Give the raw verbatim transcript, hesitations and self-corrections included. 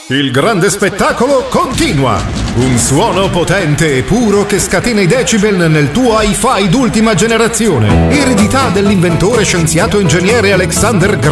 Il grande spettacolo continua! Un suono potente e puro che scatena i decibel nel tuo hi-fi d'ultima generazione. Eredità dell'inventore scienziato ingegnere Alexander Graham